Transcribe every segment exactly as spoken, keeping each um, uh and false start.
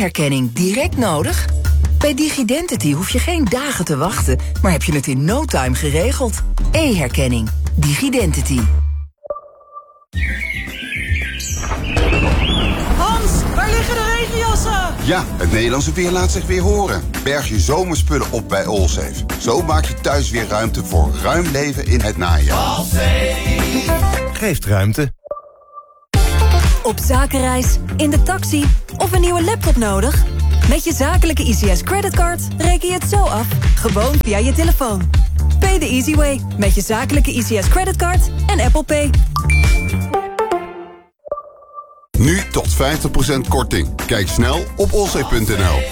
e-herkenning direct nodig? Bij Digidentity hoef je geen dagen te wachten, maar heb je het in no time geregeld. E-herkenning. Digidentity. Hans, waar liggen de regenjassen? Ja, het Nederlandse weer laat zich weer horen. Berg je zomerspullen op bij Allsafe. Zo maak je thuis weer ruimte voor ruim leven in het najaar. Allsafe geeft ruimte. Op zakenreis, in de taxi of een nieuwe laptop nodig? Met je zakelijke I C S creditcard reken je het zo af. Gewoon via je telefoon. Pay the easy way met je zakelijke I C S creditcard en Apple Pay. Nu tot vijftig procent korting. Kijk snel op allsafe punt n l.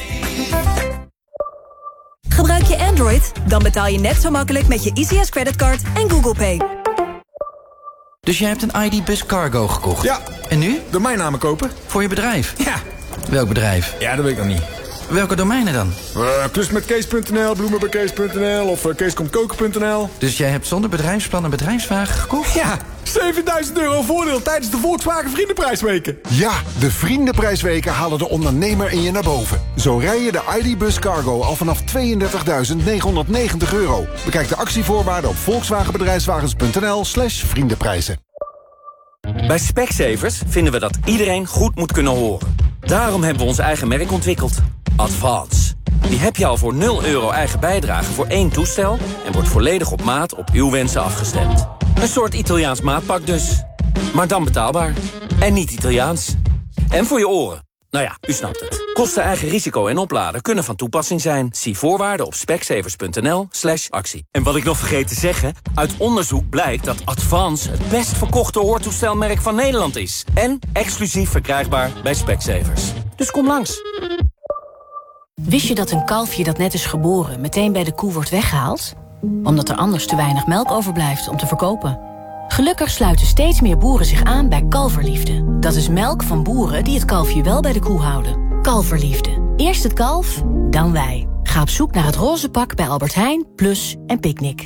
Gebruik je Android? Dan betaal je net zo makkelijk met je I C S creditcard en Google Pay. Dus jij hebt een I D Bus Cargo gekocht? Ja. En nu? Domeinnamen kopen. Voor je bedrijf? Ja. Welk bedrijf? Ja, dat weet ik nog niet. Welke domeinen dan? Uh, klus met kees punt n l, bloemen bij kees punt n l of uh, keeskomtkoken punt n l. Dus jij hebt zonder bedrijfsplan een bedrijfswagen gekocht? Ja, zevenduizend euro voordeel tijdens de Volkswagen Vriendenprijsweken. Ja, de Vriendenprijsweken halen de ondernemer in je naar boven. Zo rij je de I D Bus Cargo al vanaf tweeëndertigduizend negenhonderdnegentig euro. Bekijk de actievoorwaarden op volkswagenbedrijfswagens punt n l slash vriendenprijzen. Bij Specsavers vinden we dat iedereen goed moet kunnen horen. Daarom hebben we ons eigen merk ontwikkeld. Advance. Die heb je al voor nul euro eigen bijdrage voor één toestel en wordt volledig op maat op uw wensen afgestemd. Een soort Italiaans maatpak dus. Maar dan betaalbaar. En niet Italiaans. En voor je oren. Nou ja, u snapt het. Kosten, eigen risico en opladen kunnen van toepassing zijn. Zie voorwaarden op specsavers punt n l slash actie. En wat ik nog vergeet te zeggen, uit onderzoek blijkt dat Advance het best verkochte hoortoestelmerk van Nederland is. En exclusief verkrijgbaar bij Specsavers. Dus kom langs. Wist je dat een kalfje dat net is geboren meteen bij de koe wordt weggehaald? Omdat er anders te weinig melk overblijft om te verkopen. Gelukkig sluiten steeds meer boeren zich aan bij Kalverliefde. Dat is melk van boeren die het kalfje wel bij de koe houden. Kalverliefde. Eerst het kalf, dan wij. Ga op zoek naar het roze pak bij Albert Heijn, Plus en Picnic.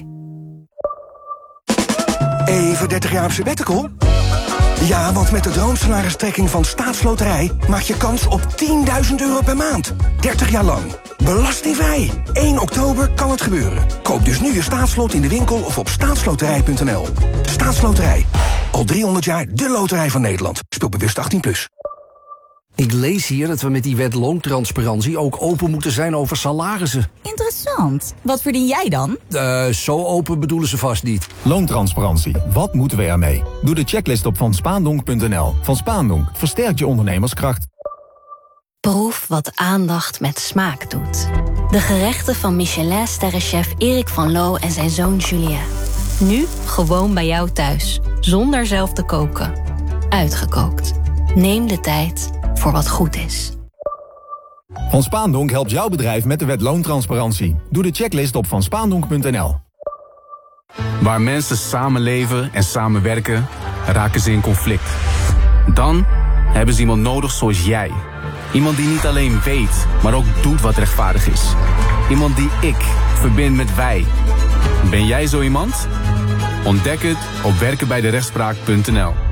Even dertig jaar op sabbatical? Ja, want met de droomsalaristrekking van Staatsloterij maak je kans op tienduizend euro per maand. dertig jaar lang. Belastingvrij. één oktober kan het gebeuren. Koop dus nu je staatslot in de winkel of op staatsloterij punt n l. Staatsloterij. Al driehonderd jaar de loterij van Nederland. Speel bewust achttien plus. Ik lees hier dat we met die wet loontransparantie ook open moeten zijn over salarissen. Interessant. Wat verdien jij dan? Uh, zo open bedoelen ze vast niet. Loontransparantie. Wat moeten we ermee? Doe de checklist op van spaandonk punt n l. Van Spaandonk versterkt je ondernemerskracht. Proef wat aandacht met smaak doet. De gerechten van Michelin-sterrenchef Erik van Loo en zijn zoon Julien. Nu gewoon bij jou thuis. Zonder zelf te koken. Uitgekookt. Neem de tijd voor wat goed is. Van Spaandonk helpt jouw bedrijf met de wet loontransparantie. Doe de checklist op van spaandonk punt n l. Waar mensen samenleven en samenwerken, raken ze in conflict. Dan hebben ze iemand nodig zoals jij. Iemand die niet alleen weet, maar ook doet wat rechtvaardig is. Iemand die ik verbind met wij. Ben jij zo iemand? Ontdek het op werken bij de rechtspraak punt n l.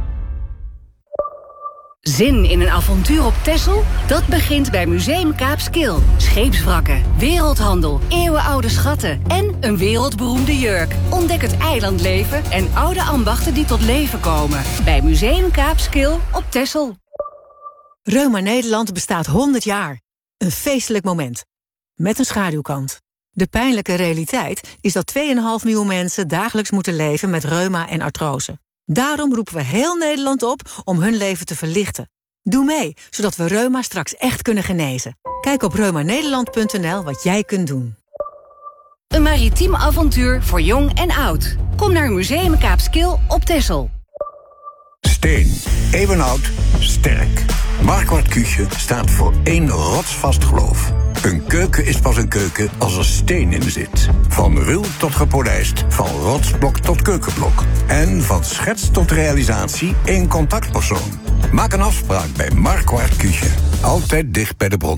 Zin in een avontuur op Texel? Dat begint bij Museum Kaapskil. Scheepswrakken, wereldhandel, eeuwenoude schatten en een wereldberoemde jurk. Ontdek het eilandleven en oude ambachten die tot leven komen. Bij Museum Kaapskil op Texel. Reuma Nederland bestaat honderd jaar. Een feestelijk moment. Met een schaduwkant. De pijnlijke realiteit is dat twee komma vijf miljoen mensen dagelijks moeten leven met reuma en artrose. Daarom roepen we heel Nederland op om hun leven te verlichten. Doe mee, zodat we reuma straks echt kunnen genezen. Kijk op reuma nederland punt n l wat jij kunt doen. Een maritiem avontuur voor jong en oud. Kom naar Museum Kaapskil op Texel. Steen. Eeuwenoud. Sterk. Marquardt Küche staat voor één rotsvast geloof. Een keuken is pas een keuken als er steen in zit. Van ruw tot gepolijst, van rotsblok tot keukenblok. En van schets tot realisatie één contactpersoon. Maak een afspraak bij Marquardt Küche. Altijd dicht bij de bron.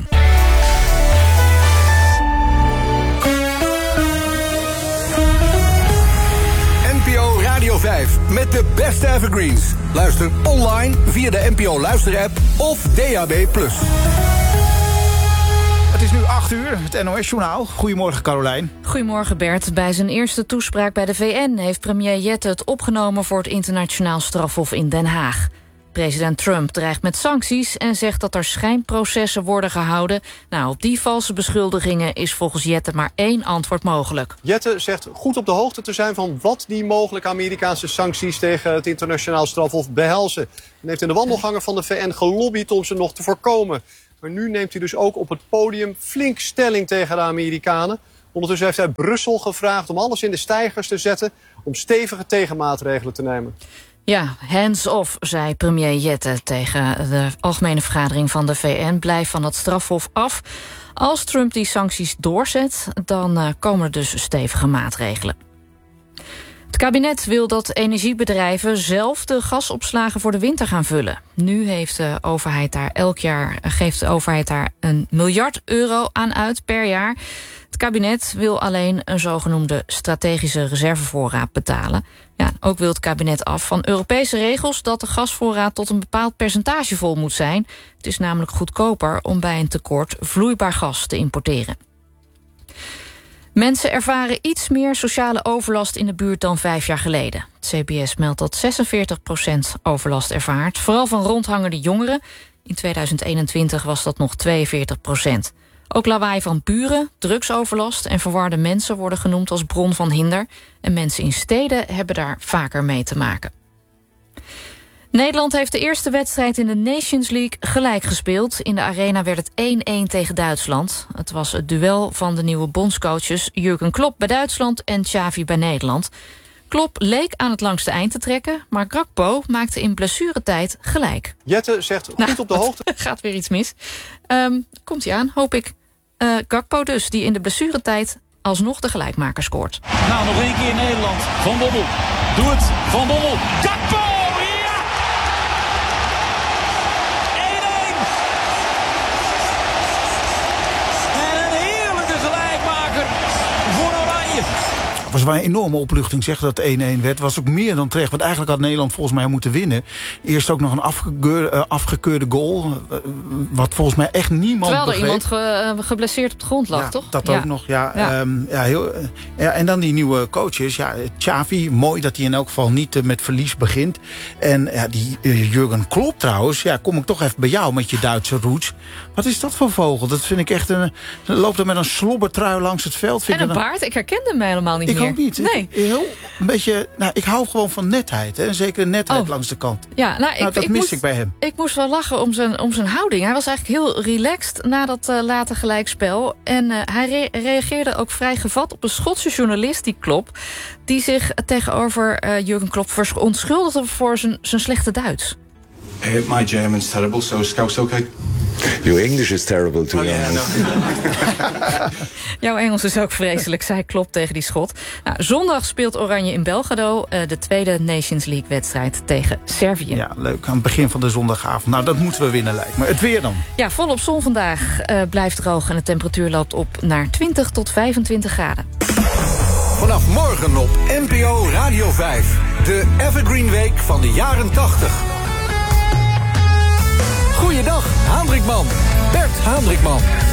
N P O Radio vijf met de beste evergreens. Luister online via de N P O luisterapp of D A B plus. Het is nu acht uur, het N O S-journaal. Goedemorgen, Carolijn. Goedemorgen, Bert. Bij zijn eerste toespraak bij de V N heeft premier Jette het opgenomen voor het internationaal strafhof in Den Haag. President Trump dreigt met sancties en zegt dat er schijnprocessen worden gehouden. Nou, op die valse beschuldigingen is volgens Jette maar één antwoord mogelijk. Jette zegt goed op de hoogte te zijn van wat die mogelijke Amerikaanse sancties tegen het internationaal strafhof behelzen. En heeft in de wandelgangen van de V N gelobbyd om ze nog te voorkomen. Maar nu neemt hij dus ook op het podium flink stelling tegen de Amerikanen. Ondertussen heeft hij Brussel gevraagd om alles in de steigers te zetten om stevige tegenmaatregelen te nemen. Ja, hands off, zei premier Jette tegen de algemene vergadering van de V N. Blijf van het strafhof af. Als Trump die sancties doorzet, dan uh, komen er dus stevige maatregelen. Het kabinet wil dat energiebedrijven zelf de gasopslagen voor de winter gaan vullen. Nu heeft de overheid daar elk jaar, geeft de overheid daar een miljard euro aan uit per jaar. Het kabinet wil alleen een zogenoemde strategische reservevoorraad betalen. Ja, ook wil het kabinet af van Europese regels dat de gasvoorraad tot een bepaald percentage vol moet zijn. Het is namelijk goedkoper om bij een tekort vloeibaar gas te importeren. Mensen ervaren iets meer sociale overlast in de buurt dan vijf jaar geleden. Het C B S meldt dat zesenveertig procent overlast ervaart, vooral van rondhangende jongeren. In tweeduizend eenentwintig was dat nog tweeënveertig procent. Ook lawaai van buren, drugsoverlast en verwarde mensen worden genoemd als bron van hinder. En mensen in steden hebben daar vaker mee te maken. Nederland heeft de eerste wedstrijd in de Nations League gelijk gespeeld. In de arena werd het één-één tegen Duitsland. Het was het duel van de nieuwe bondscoaches Jurgen Klopp bij Duitsland en Xavi bij Nederland. Klopp leek aan het langste eind te trekken, maar Gakpo maakte in blessuretijd gelijk. Jette zegt goed nou, op de hoogte. Gaat weer iets mis. Um, komt hij aan, hoop ik. Uh, Gakpo dus, die in de blessuretijd alsnog de gelijkmaker scoort. Nou, nog één keer Nederland. Van Bommel. Doe het. Van Bommel. Gakpo! Ja! één-één. En een heerlijke gelijkmaker voor Oranje. Het was wel een enorme opluchting, zeg, dat het één-één werd. Was ook meer dan terecht, want eigenlijk had Nederland volgens mij moeten winnen. Eerst ook nog een afgekeurde, uh, afgekeurde goal, uh, wat volgens mij echt niemand Terwijl er begreep. iemand ge, uh, geblesseerd op de grond lag, ja, toch? Dat ja. ook nog, ja. ja. Um, ja, heel, uh, ja. En dan die nieuwe coaches. Ja, Xavi, mooi dat hij in elk geval niet uh, met verlies begint. En ja, die uh, Jurgen Klopp trouwens, ja, kom ik toch even bij jou met je Duitse roots. Wat is dat voor vogel? Dat vind ik echt een... Loopt er met een slobbertrui langs het veld. Vind en een dan... baard, ik herkende hem helemaal niet ik meer. Ik ook niet. Nee. Ik, heel, een beetje, nou, ik hou gewoon van netheid. Hè? Zeker netheid oh. langs de kant. Ja, nou, nou, ik, dat ik mis moest, ik bij hem. Ik moest wel lachen om zijn, om zijn houding. Hij was eigenlijk heel relaxed na dat uh, late gelijkspel. En uh, hij re reageerde ook vrij gevat op een Schotse journalist, die Klopp, die zich tegenover uh, Jurgen Klopp verontschuldigde voor zijn, zijn slechte Duits. Uh, my German's terrible, so Scout's okay. Your English is terrible, to be honest. Jouw Engels is ook vreselijk, zei Klopp tegen die Schot. Nou, zondag speelt Oranje in Belgrado uh, de tweede Nations League-wedstrijd tegen Servië. Ja, leuk. Aan het begin van de zondagavond. Nou, dat moeten we winnen, lijkt me. Het weer dan? Ja, volop zon vandaag. Uh, blijft droog en de temperatuur loopt op naar twintig tot vijfentwintig graden. Vanaf morgen op N P O Radio vijf. De Evergreen Week van de jaren tachtig. Goeiedag, Haandrikman. Bert Haandrikman.